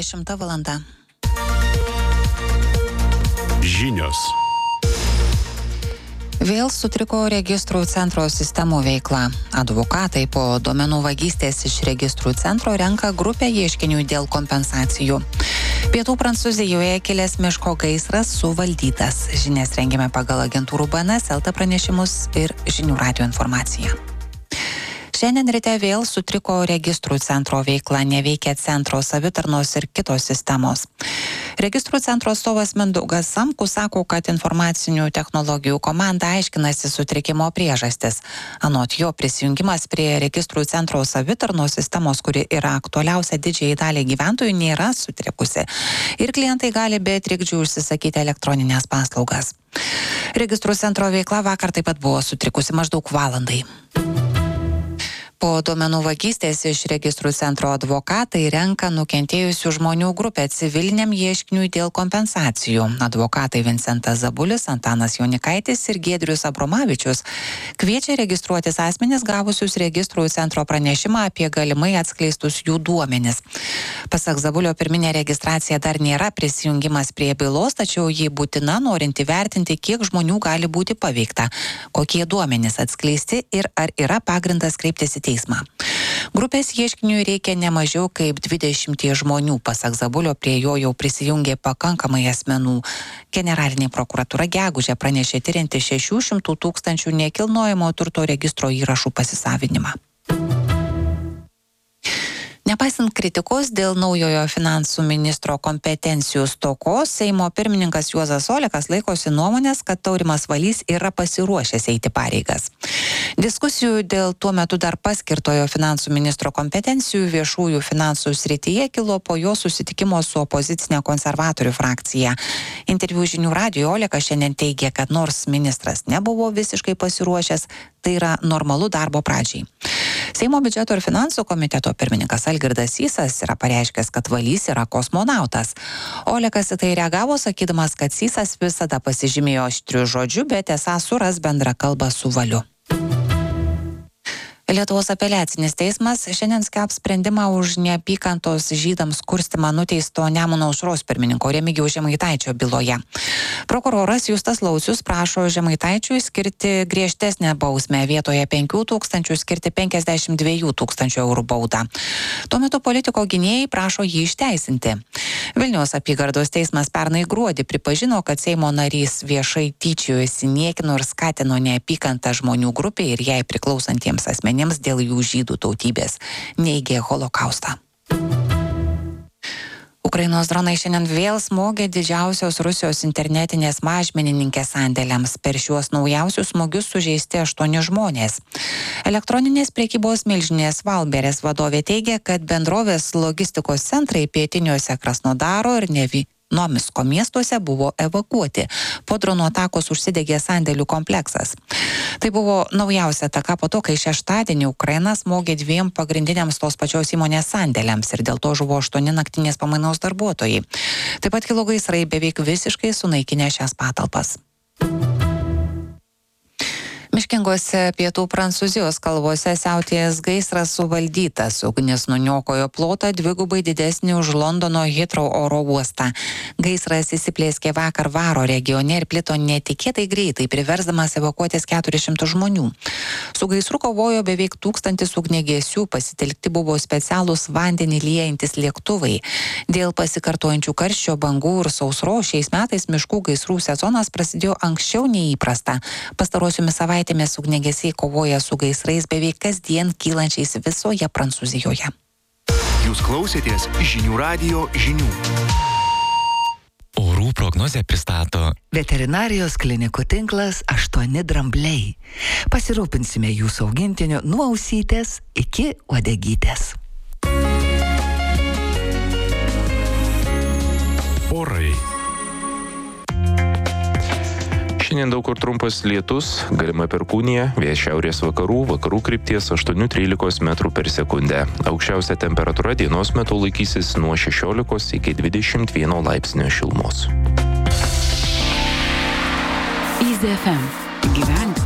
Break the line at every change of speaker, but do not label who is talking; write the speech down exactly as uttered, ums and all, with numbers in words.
dešimta valanda.
Žinios.
Vėl sutriko registrų centro sistemų veikla. Advokatai po duomenų vagystės iš registrų centro renka grupę ieškinių dėl kompensacijų. Pietų Prancūzijoje kilęs miško gaisras suvaldytas. Žinias rengėme pagal agentūrų B N S, L T pranešimus ir žinių radijo informaciją. Šiandien ryte vėl sutriko registrų centro veikla, neveikia centro savitarnos ir kitos sistemos. Registrų centro atstovas Mindaugas Samkus sako, kad informacinių technologijų komanda aiškinasi sutrikimo priežastis. Anot jo, prisijungimas prie registrų centro savitarnos sistemos, kuri yra aktualiausia didžiai daliai gyventojų, nėra sutrikusi. Ir klientai gali be trikdžių užsisakyti elektroninės paslaugas. Registrų centro veikla vakar taip pat buvo sutrikusi maždaug valandai. Po duomenų vagystės iš registrų centro advokatai renka nukentėjusių žmonių grupę civiliniam ieškiniui dėl kompensacijų. Advokatai Vincentas Zabulis, Antanas Jonikaitis ir Giedrius Abromavičius kviečia registruotis asmenis gavusius registrų centro pranešimą apie galimai atskleistus jų duomenis. Pasak Zabulio, pirminė registracija dar nėra prisijungimas prie bylos, tačiau ji būtina norint įvertinti, kiek žmonių gali būti paveikta, kokie duomenys atskleisti ir ar yra pagrindas kreiptis į teismą. Grupės ieškiniui reikia ne mažiau kaip dvidešimt žmonių. Pasak Zabulio, prie jo jau prisijungė pakankamai asmenų. Generalinė prokuratūra gegužę pranešė tirianti šešių šimtų tūkstančių nekilnojamo turto registro įrašų pasisavinimą. Nepaisant kritikos dėl naujojo finansų ministro kompetencijų stokos, Seimo pirmininkas Juozas Olekas laikosi nuomonės, kad Taurimas Valys yra pasiruošęs eiti pareigas. Diskusijų dėl tuo metu dar paskirtojo finansų ministro kompetencijų viešųjų finansų srityje kilo po jo susitikimo su opozicinė konservatorių frakcija. Interviu žinių radijo Olekas šiandien teigė, kad nors ministras nebuvo visiškai pasiruošęs, tai yra normalu darbo pradžiai. Seimo biudžeto ir finansų komiteto pirmininkas Algirdas Sysas yra pareiškęs, kad Valys yra kosmonautas. Olekas į tai reagavo, sakydamas, kad Sysas visada pasižymėjo aštriu žodžiu, bet esą suras bendrą kalbą su Valiu. Lietuvos apeliacinis teismas šiandien skelbs sprendimą už neapykantos žydams kurstymą nuteisto Nemuno aušros pirmininko Remigijaus Žemaitaičio byloje. Prokuroras Justas Laucius prašo Žemaitaičiui skirti griežtesnę bausmę, vietoje penkių tūkstančių skirti penkiasdešimt dviejų tūkstančių eurų baudą. Tuo metu politiko gynėjai prašo jį išteisinti. Vilniaus apygardos teismas pernai gruodį pripažino, kad Seimo narys viešai tyčiojosi, niekino ir skatino neapykantą žmonių grupė ir jai priklausantiems asmenims dėl jų žydų tautybės, neigė holokaustą. Ukrainos dronai šiandien vėl smogė didžiausios Rusijos internetinės mažmenininkės sandėliams. Per šiuos naujausius smūgius sužeisti aštuoni žmonės. Elektroninės prekybos milžinės Valberės vadovė teigia, kad bendrovės logistikos centrai pietiniuose Krasnodaro ir Nevi Nomisko miestuose buvo evakuoti. Po dronų atakos užsidegė sandėlių kompleksas. Tai buvo naujausia ataka po to, kai šeštadienį Ukraina smogė dviem pagrindiniams tos pačios įmonės sandėliams ir dėl to žuvo aštuoni naktinės pamainos darbuotojai. Taip pat kilo gaisrai beveik visiškai sunaikinę šias patalpas. Miškingose Pietų Prancūzijos kalvose siautėjęs gaisras suvaldytas. Ugnis nuniokojo plotą dvigubai didesnį už Londono Heathrow oro uostą. Gaisras įsiplėskė vakar Varo regione ir plito netikėtai greitai, priversdamas evakuotis keturis šimtus žmonių. Su gaisru kovojo beveik tūkstantis ugniagesių, pasitelkti buvo specialūs vandenį liejantis lėktuvai. Dėl pasikartojančių karščio bangų ir sausros šiais metais miškų gaisrų sezonas prasidėjo anksčiau nei įprasta. Pastarosiomis savaitėmis Savaitėmis ugniagesiai kovoja su gaisrais beveik kasdien kylančiais visoje Prancūzijoje.
Jūs klausėtės žinių radijo žinių.
Orų prognozę pristato
Veterinarijos klinikų tinklas aštuoni drambliai. Pasirūpinsime jūsų augintiniu nuo ausytės iki uodegytės.
Orai.
Šiandien daug kur trumpas lietus, galima perkūnija, vėjas šiaurės vakarų, vakarų krypties aštuoni trylika metrų per sekundę. Aukščiausia temperatūra dienos metu laikysis nuo šešiolikos iki dvidešimt vieno laipsnio šilumos.
Easy F M. Gyvenime.